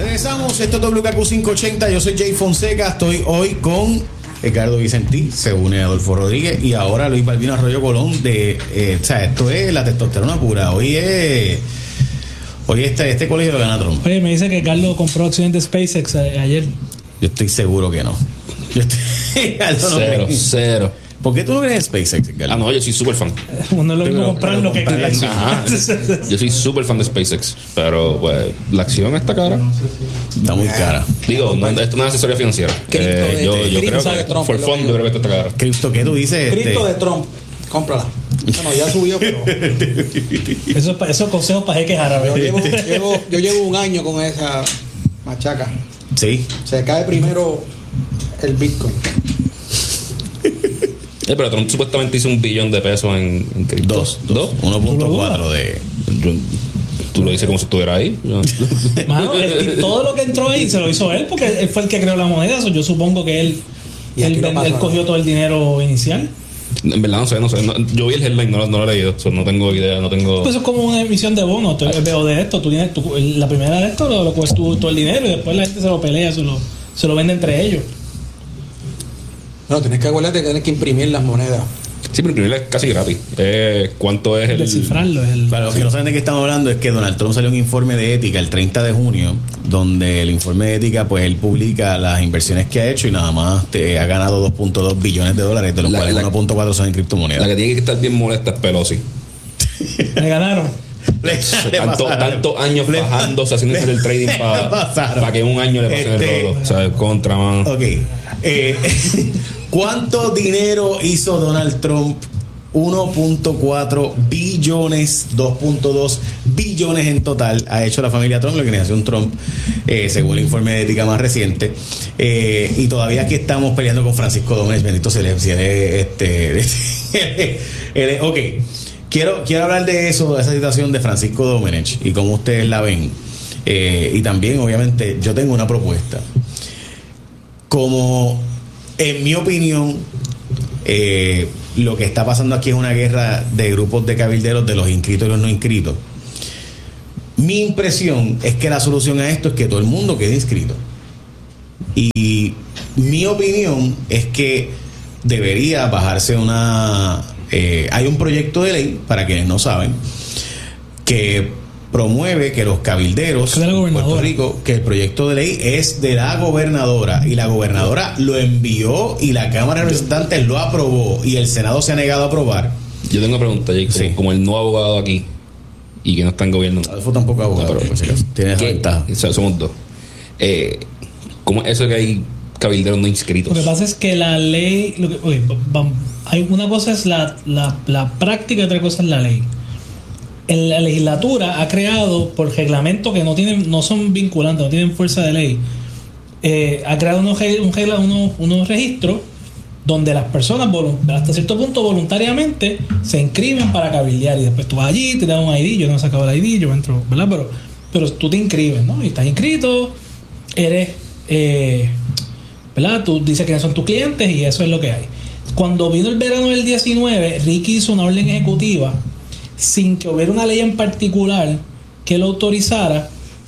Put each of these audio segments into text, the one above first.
Regresamos, esto es WKQ 580, yo soy Jay Fonseca, estoy hoy con Ricardo Vicentí, se une Adolfo Rodríguez y ahora Luis Balbino Arroyo Colón o sea, esto es la testosterona pura, hoy este colegio lo gana Trump. Oye, me dice que Carlos compró acciones de SpaceX ayer. Yo estoy seguro que no. Cero. ¿Por qué tú no crees en SpaceX, Carlos? No, yo soy súper fan. No es lo mismo comprar lo que comprar la acción. Ajá. Yo soy súper fan de SpaceX, pero pues la acción está cara. Está muy cara. Digo, esto no es una asesoría financiera. Yo creo que Trump, por fondo yo creo que esto está cara. Cristo, ¿qué tú dices? Cripto de Trump, cómprala. Bueno, ya subió, pero esos consejos para jeques árabes. yo llevo un año con esa machaca. Sí. Se cae primero el Bitcoin. Pero Trump supuestamente hizo $1 billón en cripto. Dos. 1.4 de... Tú lo dices como si estuviera ahí. Mano, todo lo que entró ahí se lo hizo él porque él fue el que creó la moneda. Yo supongo que él cogió todo el dinero inicial. En verdad no sé. Yo vi el headline, no lo he leído. No tengo idea, Pues eso es como una emisión de bonos. Veo de esto. La primera de esto lo coges tú todo el dinero y después la gente se lo pelea, se lo vende entre ellos. No, tienes que acordarte que tienes que imprimir las monedas. Sí, pero imprimirla es casi gratis. ¿Cuánto es el...? Descifrarlo. Para los que no saben de qué estamos hablando, es que Donald Trump salió un informe de ética el 30 de junio, donde el informe de ética, pues él publica las inversiones que ha hecho y nada más ha ganado $2.2 billones, de los cuales 1.4 son en criptomonedas. La que tiene que estar bien molesta es Pelosi. Le ganaron. Tantos años bajándose, haciendo el trading para que en un año le pasen el rolo. O sea, contra, man. Ok. ¿Cuánto dinero hizo Donald Trump? 1.4 billones, 2.2 billones en total ha hecho la familia Trump, la organización Trump, según el informe de ética más reciente. Y todavía aquí estamos peleando con Francisco Domenech, bendito se le ok. Quiero hablar de eso, de esa situación de Francisco Domenech y cómo ustedes la ven. Y también, obviamente, yo tengo una propuesta. Como, en mi opinión, lo que está pasando aquí es una guerra de grupos de cabilderos, de los inscritos y los no inscritos. Mi impresión es que la solución a esto es que todo el mundo quede inscrito. Y mi opinión es que debería bajarse hay un proyecto de ley, para quienes no saben, que promueve que los cabilderos de Puerto Rico, que el proyecto de ley es de la gobernadora y la gobernadora lo envió y la Cámara de Representantes lo aprobó y el Senado se ha negado a aprobar. Yo tengo una pregunta, Jake, como el no abogado aquí y que no está en gobierno. Adolfo tampoco abogado, pero tiene esa ventaja. Somos dos. ¿Cómo es eso que hay cabilderos no inscritos? Lo que pasa es que la ley, hay una cosa es la práctica y otra cosa es la ley. La legislatura ha creado por reglamento que no son vinculantes, no tienen fuerza de ley. Ha creado unos registros donde las personas hasta cierto punto voluntariamente se inscriben para cabildear y después tú vas allí, te dan un ID. Yo no he sacado el ID, yo entro, ¿verdad? Pero tú te inscribes, ¿no? Y estás inscrito, eres ¿verdad? Tú dices quiénes son tus clientes y eso es lo que hay. Cuando vino el verano del 19, Ricky hizo una orden ejecutiva sin que hubiera una ley en particular que lo autorizara,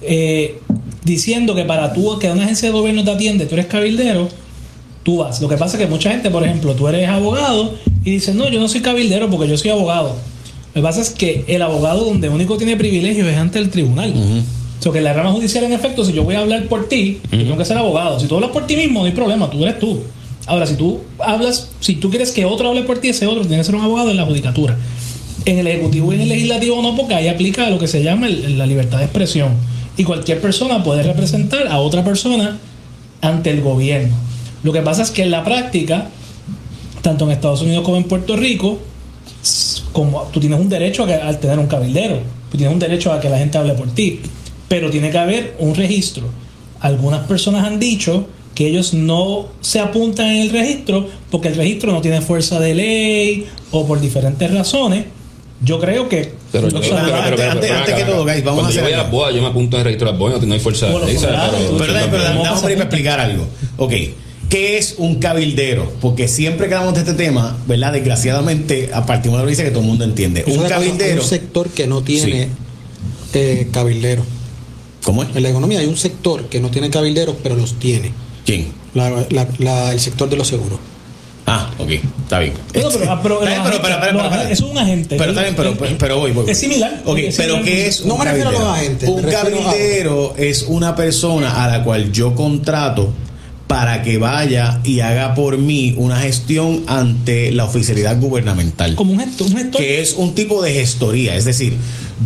diciendo que para tú, que una agencia de gobierno te atiende, tú eres cabildero, tú vas. Lo que pasa es que mucha gente, por ejemplo, tú eres abogado y dices, no, yo no soy cabildero porque yo soy abogado. Lo que pasa es que el abogado donde único tiene privilegios es ante el tribunal. O sea, que en la rama judicial, en efecto, si yo voy a hablar por ti, yo tengo que ser abogado. Si tú hablas por ti mismo, no hay problema, tú eres tú. Ahora, si tú quieres que otro hable por ti, ese otro tiene que ser un abogado en la judicatura. En el ejecutivo y en el legislativo no, porque ahí aplica lo que se llama la libertad de expresión. Y cualquier persona puede representar a otra persona ante el gobierno. Lo que pasa es que en la práctica, tanto en Estados Unidos como en Puerto Rico, como tú tienes un derecho a tener un cabildero, tú tienes un derecho a que la gente hable por ti, pero tiene que haber un registro. Algunas personas han dicho que ellos no se apuntan en el registro porque el registro no tiene fuerza de ley o por diferentes razones. Yo creo que... Pero antes que todo, guys, vamos a hacer... Cuando yo voy a las bodas, yo me apunto en el registro de las bodas, no hay fuerza de ley. Pero vamos a explicar algo. Ok, ¿qué es un cabildero? Porque siempre que hablamos de este tema, ¿verdad? Desgraciadamente, a partir de una noticia que todo el mundo entiende. Un cabildero... Un sector que no tiene cabildero. ¿Cómo es? En la economía hay un sector que no tiene cabilderos, pero los tiene. ¿Quién? El sector de los seguros. Ah, ok, está bien. Pero eso es un agente. Pero está bien, pero voy. Es similar. Ok, pero ¿qué es? No me refiero a los agentes. Un cabildero es una persona a la cual yo contrato para que vaya y haga por mí una gestión ante la oficialidad gubernamental. Como un gestor. Que es un tipo de gestoría. Es decir,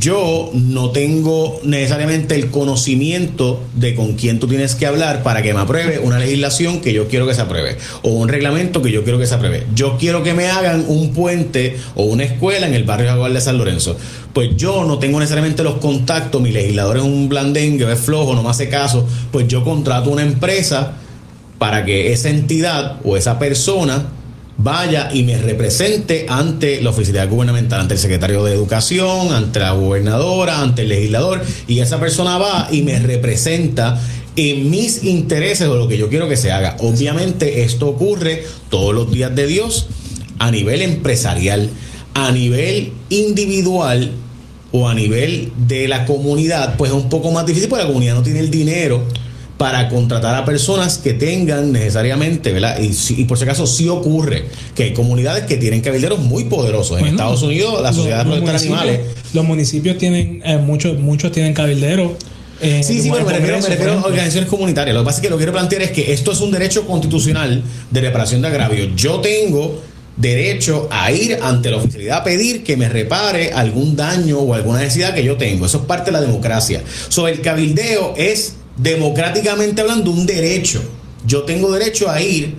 yo no tengo necesariamente el conocimiento de con quién tú tienes que hablar para que me apruebe una legislación que yo quiero que se apruebe o un reglamento que yo quiero que se apruebe. Yo quiero que me hagan un puente o una escuela en el barrio Jaguar de San Lorenzo. Pues yo no tengo necesariamente los contactos, mi legislador es un blandengue, es flojo, no me hace caso, pues yo contrato una empresa para que esa entidad o esa persona vaya y me represente ante la oficialidad gubernamental, ante el secretario de Educación, ante la gobernadora, ante el legislador, y esa persona va y me representa en mis intereses o lo que yo quiero que se haga. Obviamente esto ocurre todos los días de Dios a nivel empresarial, a nivel individual o a nivel de la comunidad, pues es un poco más difícil porque la comunidad no tiene el dinero para contratar a personas que tengan necesariamente, ¿verdad? Y por si acaso sí ocurre que hay comunidades que tienen cabilderos muy poderosos. En Estados Unidos, la Sociedad de Protección de Animales. Los municipios tienen, muchos tienen cabilderos. Sí, pero me refiero a organizaciones comunitarias. Lo que pasa es que lo que quiero plantear es que esto es un derecho constitucional de reparación de agravios. Yo tengo derecho a ir ante la oficialidad a pedir que me repare algún daño o alguna necesidad que yo tengo. Eso es parte de la democracia. El cabildeo es, democráticamente hablando, un derecho. Yo tengo derecho a ir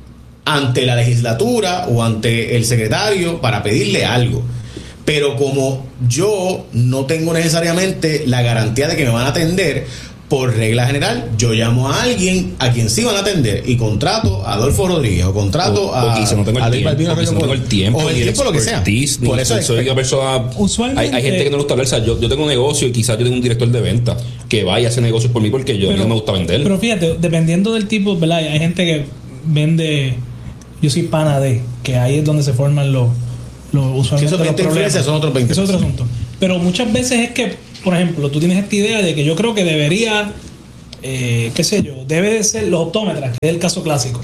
ante la legislatura o ante el secretario para pedirle algo. Pero como yo no tengo necesariamente la garantía de que me van a atender, por regla general, yo llamo a alguien a quien sí van a atender y contrato a Adolfo Rodríguez o contrato a quizás no tengo el tiempo, o el tiempo, lo que sea. Por eso soy una persona. Usualmente hay gente que no le gusta hablar. O sea, yo tengo un negocio y quizás yo tengo un director de venta que vaya a hacer negocios por mí porque no me gusta vender. Pero fíjate, dependiendo del tipo, ¿verdad? Hay gente que vende. Yo soy pana de, que ahí es donde se forman los usualmente los problemas. Son otros 20. Es otro asunto. Pero muchas veces es que, por ejemplo, tú tienes esta idea de que yo creo que debería, qué sé yo, debe de ser los optómetras, que es el caso clásico.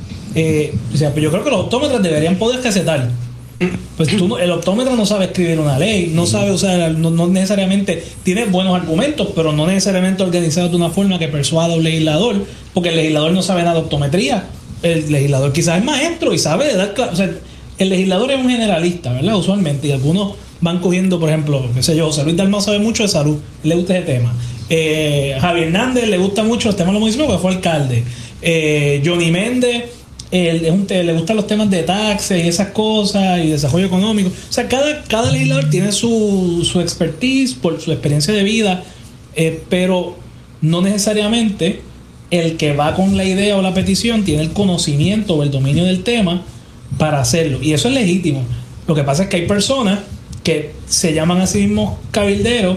O sea, pues yo creo que los optómetras deberían poder recetar. Pues el optómetra no sabe escribir una ley, no sabe usar, no necesariamente tiene buenos argumentos, pero no necesariamente organizado de una forma que persuada a un legislador, porque el legislador no sabe nada de optometría. El legislador quizás es maestro y sabe de dar clases. O sea, el legislador es un generalista, ¿verdad? Usualmente, y algunos van cogiendo, por ejemplo, qué sé yo, José Luis Dalmau sabe mucho de salud, le gusta ese tema. Javier Hernández le gusta mucho los temas de los municipios porque fue alcalde. Johnny Méndez le gustan los temas de taxes y esas cosas y desarrollo económico. O sea, cada legislador tiene su expertise por su experiencia de vida, pero no necesariamente el que va con la idea o la petición tiene el conocimiento o el dominio del tema para hacerlo. Y eso es legítimo. Lo que pasa es que hay personas que se llaman a sí mismos cabilderos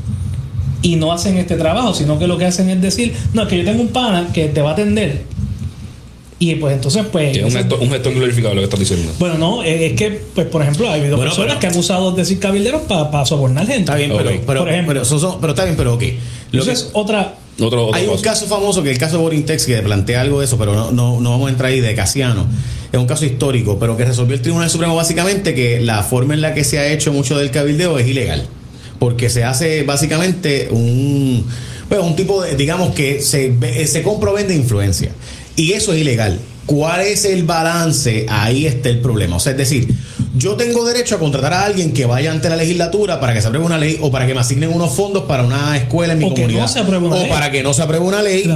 y no hacen este trabajo, sino que lo que hacen es decir, no, es que yo tengo un pana que te va a atender. Y pues entonces, pues... Es un gestor glorificado lo que estás diciendo. Bueno, no, es que, pues por ejemplo, ha habido personas que han usado decir cabilderos para sobornar gente. Está bien, okay. pero está bien, pero ok. Eso es otra... Hay un caso famoso que es el caso de Borintex que plantea algo de eso, pero no vamos a entrar ahí, de Casiano. Es un caso histórico, pero que resolvió el Tribunal Supremo básicamente que la forma en la que se ha hecho mucho del cabildeo es ilegal, porque se hace básicamente un tipo de, digamos que se compra o vende influencia, y eso es ilegal. ¿Cuál es el balance? Ahí está el problema. O sea, es decir, yo tengo derecho a contratar a alguien que vaya ante la legislatura para que se apruebe una ley o para que me asignen unos fondos para una escuela en mi comunidad. No se apruebe una ley. Para que no se apruebe una ley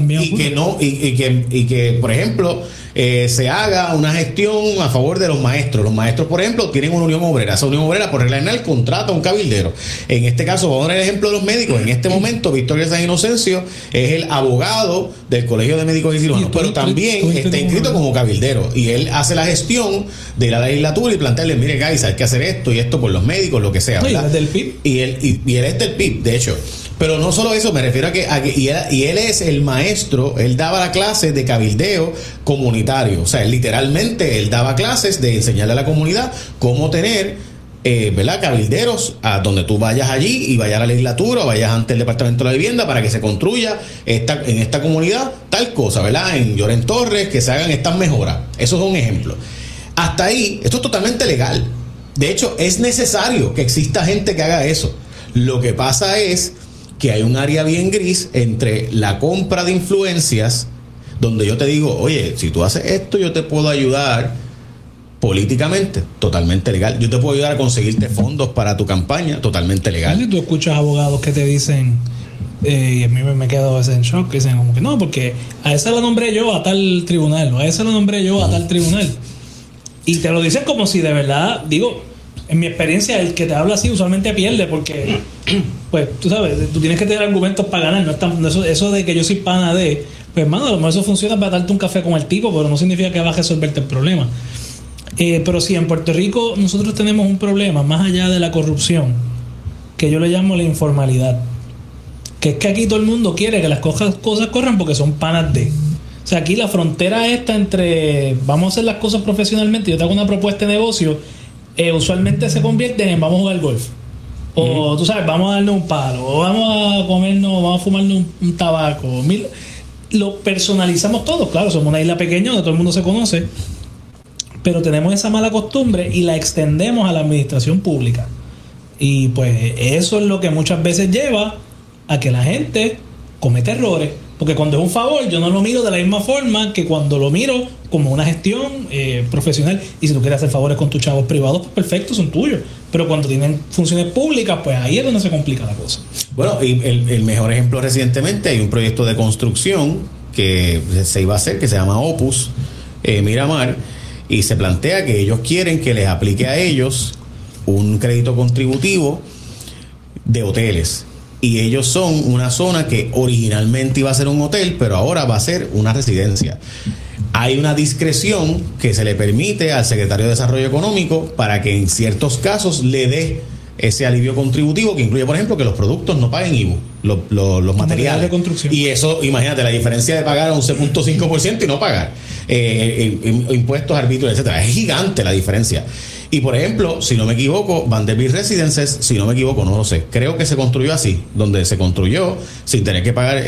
y que, por ejemplo, se haga una gestión a favor de los maestros. Los maestros, por ejemplo, tienen una unión obrera. Esa unión obrera, por regla general, contrata a un cabildero. En este caso, vamos a dar el ejemplo de los médicos. En este momento, Víctor San Inocencio es el abogado del Colegio de Médicos y Cirujanos, pero también está inscrito como cabildero. Y él hace la gestión de la legislatura y plantearle, mire, guys, hay que hacer esto y esto por los médicos, lo que sea. ¿Verdad? ¿Y él es del PIB? Y él es del PIB, de hecho. Pero no solo eso, me refiero a que él es el maestro, él daba la clase de cabildeo comunitario. O sea, literalmente él daba clases de enseñarle a la comunidad cómo tener ¿verdad? Cabilderos a donde tú vayas allí y vayas a la legislatura o vayas ante el Departamento de la Vivienda para que se construya en esta comunidad tal cosa, ¿verdad? En Lloren Torres, que se hagan estas mejoras. Eso es un ejemplo. Hasta ahí, esto es totalmente legal. De hecho, es necesario que exista gente que haga eso. Lo que pasa es que hay un área bien gris entre la compra de influencias, donde yo te digo, oye, si tú haces esto, yo te puedo ayudar políticamente, totalmente legal. Yo te puedo ayudar a conseguirte fondos para tu campaña, totalmente legal. Si tú escuchas abogados que te dicen, y a mí me quedo a veces en shock, que dicen como que no, porque a ese lo nombré yo a tal tribunal, o a ese lo nombré yo a tal tribunal. Y te lo dicen como si de verdad, digo, en mi experiencia, el que te habla así usualmente pierde, porque, pues, tú sabes, tú tienes que tener argumentos para ganar. No es tan, eso de que yo soy pana de, pues, hermano, a lo mejor eso funciona para darte un café con el tipo, pero no significa que vas a resolverte el problema. Pero sí, en Puerto Rico nosotros tenemos un problema más allá de la corrupción, que yo le llamo la informalidad. Que es que aquí todo el mundo quiere que las cosas corran porque son panas de. O sea, aquí la frontera esta entre vamos a hacer las cosas profesionalmente y yo te hago una propuesta de negocio, usualmente se convierte en vamos a jugar golf. O tú sabes, vamos a darnos un palo, o vamos a comernos, vamos a fumarnos un tabaco. Lo personalizamos todo, claro, somos una isla pequeña donde todo el mundo se conoce, pero tenemos esa mala costumbre y la extendemos a la administración pública. Y pues eso es lo que muchas veces lleva a que la gente cometa errores. Porque cuando es un favor, yo no lo miro de la misma forma que cuando lo miro como una gestión profesional. Y si tú quieres hacer favores con tus chavos privados, pues perfecto, son tuyos. Pero cuando tienen funciones públicas, pues ahí es donde se complica la cosa. Bueno, y el mejor ejemplo recientemente, hay un proyecto de construcción que se iba a hacer, que se llama Opus Miramar, y se plantea que ellos quieren que les aplique a ellos un crédito contributivo de hoteles. Y ellos son una zona que originalmente iba a ser un hotel, pero ahora va a ser una residencia. Hay una discreción que se le permite al secretario de Desarrollo Económico para que en ciertos casos le dé ese alivio contributivo, que incluye, por ejemplo, que los productos no paguen IVU, los materiales de construcción. Y eso, imagínate, la diferencia de pagar 11.5% y no pagar impuestos, arbitrios, etcétera. Es gigante la diferencia. Y por ejemplo, si no me equivoco, Vanderbilt Residences, si no me equivoco, no lo sé, creo que se construyó así, donde se construyó sin tener que pagar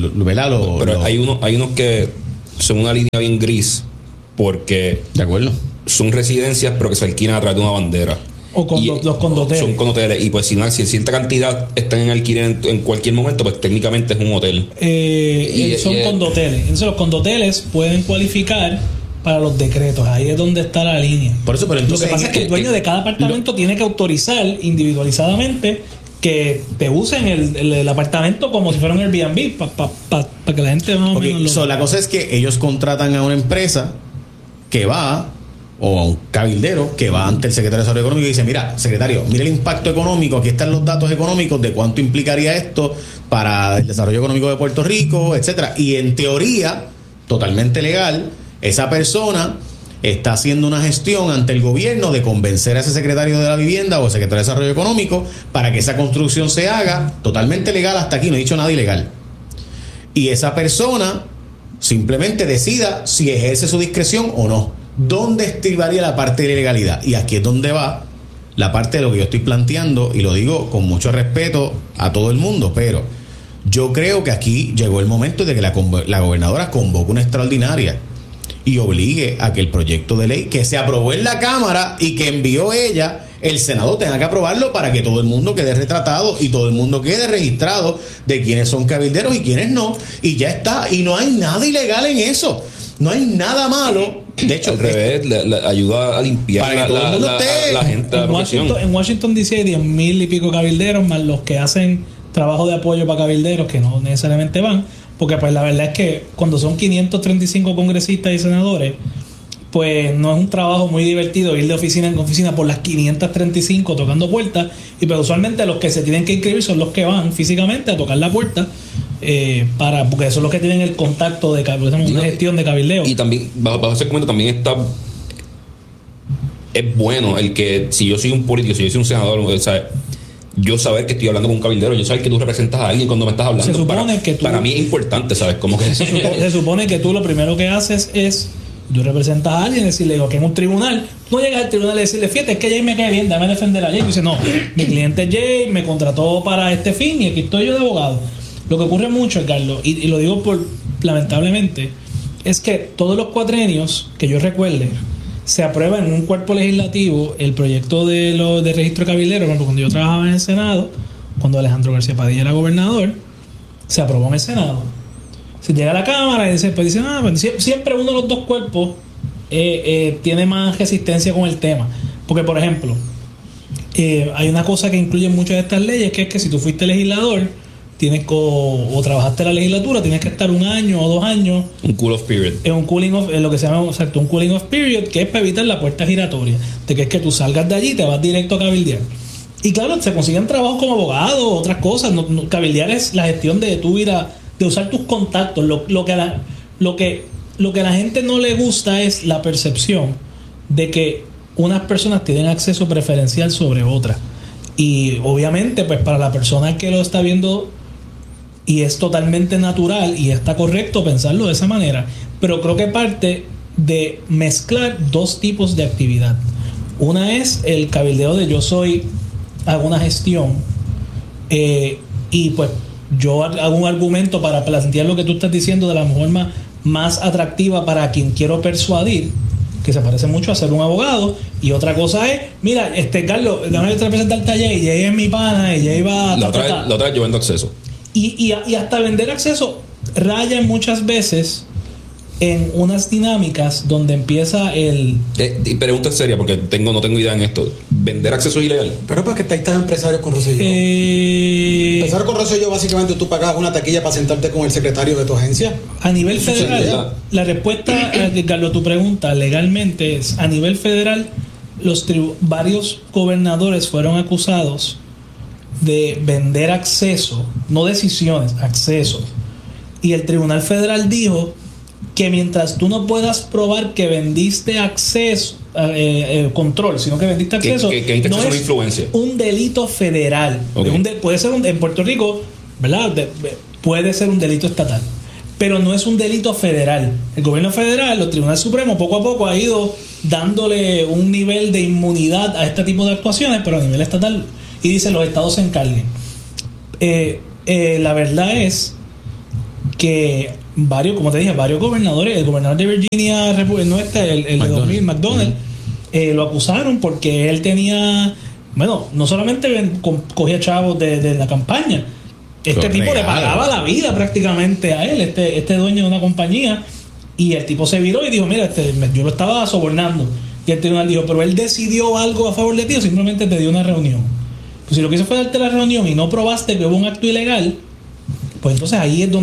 pero hay unos que son una línea bien gris, porque de acuerdo, son residencias pero que se alquilan a través de una bandera. O con los condoteles. Son condoteles. Y pues si cierta cantidad están en alquiler en cualquier momento, pues técnicamente es un hotel. Son condoteles. Entonces los condoteles pueden cualificar para los decretos. Ahí es donde está la línea. Por eso, pero entonces, lo que pasa es que el dueño de cada apartamento tiene que autorizar individualizadamente que te usen el apartamento como si fuera un Airbnb para que la gente más o menos la cosa es que ellos contratan a una empresa que va, o a un cabildero que va ante el secretario de Desarrollo Económico y dice, mira, secretario, mira el impacto económico, aquí están los datos económicos de cuánto implicaría esto para el desarrollo económico de Puerto Rico, etcétera. Y en teoría, totalmente legal, esa persona está haciendo una gestión ante el gobierno de convencer a ese secretario de la vivienda o secretario de Desarrollo Económico para que esa construcción se haga totalmente legal. Hasta aquí no he dicho nada ilegal. Y esa persona simplemente decida si ejerce su discreción o no. ¿Dónde estribaría la parte de la ilegalidad? Y aquí es donde va la parte de lo que yo estoy planteando, y lo digo con mucho respeto a todo el mundo, pero yo creo que aquí llegó el momento de que la gobernadora convoque una extraordinaria y obligue a que el proyecto de ley que se aprobó en la Cámara y que envió ella, el Senado tenga que aprobarlo para que todo el mundo quede retratado y todo el mundo quede registrado de quiénes son cabilderos y quiénes no, y ya está. Y no hay nada ilegal en eso, no hay nada malo. De hecho, al revés, le ayuda a limpiar la gente. En Washington DC hay 10,000 y pico cabilderos, más los que hacen trabajo de apoyo para cabilderos que no necesariamente van, porque pues la verdad es que cuando son 535 congresistas y senadores, pues no es un trabajo muy divertido ir de oficina en oficina por las 535 tocando puertas, y pues usualmente los que se tienen que inscribir son los que van físicamente a tocar la puerta, porque son los que tienen el contacto de una gestión de cabildeo. Y también bajo ese comentario también está, es bueno el que si yo soy un político, si yo soy un senador, o sea, yo saber que estoy hablando con un cabildero, yo saber que tú representas a alguien cuando me estás hablando. Se supone que tú, para mí es importante, ¿sabes? Como que se supone que tú lo primero que haces es Tú representas a alguien y decirle, que en un tribunal, no llegas al tribunal y decirle, fíjate, es que Jay me cae bien, dame defender a Jay. Y dice, no, mi cliente es Jay, me contrató para este fin y aquí estoy yo de abogado. Lo que ocurre mucho, Carlos, y lo digo lamentablemente, es que todos los cuatrenios que yo recuerde, se aprueba en un cuerpo legislativo el proyecto de registro cabildero. Por ejemplo, cuando yo trabajaba en el Senado, cuando Alejandro García Padilla era gobernador, se aprobó en el Senado. Se llega a la Cámara y dice, pues siempre uno de los dos cuerpos tiene más resistencia con el tema. Porque, por ejemplo, hay una cosa que incluye muchas de estas leyes, que es que si tú fuiste legislador, tienes o trabajaste en la legislatura, tienes que estar 1 año o 2 años. Un cool off period. En un cooling off, lo que se llama, exacto, un cooling off period, que es para evitar la puerta giratoria. De que es que tú salgas de allí y te vas directo a cabildear. Y claro, se consiguen trabajos como abogado, otras cosas. Cabildear es la gestión de tu vida, de usar tus contactos. Lo que a la gente no le gusta es la percepción de que unas personas tienen acceso preferencial sobre otras. Y obviamente, pues para la persona que lo está viendo, y es totalmente natural y está correcto pensarlo de esa manera, pero creo que parte de mezclar dos tipos de actividad. Una es el cabildeo de hago una gestión y pues yo hago un argumento para plantear lo que tú estás diciendo de la forma más atractiva para quien quiero persuadir, que se parece mucho a ser un abogado. Y otra cosa es, mira, Carlos, déjame representarte a Jay es mi pana y Jay va a... La otra vez yo vendo acceso. Y hasta vender acceso raya muchas veces en unas dinámicas donde empieza el... Y pregunta seria, porque no tengo idea en esto. ¿Vender acceso es ilegal? Pero porque ahí están empresarios con Rosselló. Empezar con Rosselló, básicamente tú pagabas una taquilla para sentarte con el secretario de tu agencia. A nivel federal, la respuesta, Carlos, tu pregunta legalmente es, a nivel federal, varios gobernadores fueron acusados de vender acceso, no decisiones, acceso. Y el Tribunal Federal dijo que mientras tú no puedas probar que vendiste acceso, control, sino que vendiste acceso, que no es influencia. Un delito federal. Okay. Puede ser en Puerto Rico, ¿verdad? Puede ser un delito estatal, pero no es un delito federal. El gobierno federal, los tribunales supremos, poco a poco ha ido dándole un nivel de inmunidad a este tipo de actuaciones, pero a nivel estatal, y dice los estados se encarguen. La verdad es que varios gobernadores, el gobernador de Virginia, el de 2000, McDonald, lo acusaron porque él tenía, no solamente cogía chavos de la campaña, tipo le pagaba la vida prácticamente a él, este dueño de una compañía, y el tipo se viró y dijo, mira, yo lo estaba sobornando, y el tribunal dijo, pero él decidió algo a favor de ti o simplemente te dio una reunión. Pues si lo que hizo fue darte la reunión y no probaste que hubo un acto ilegal, pues entonces ahí es donde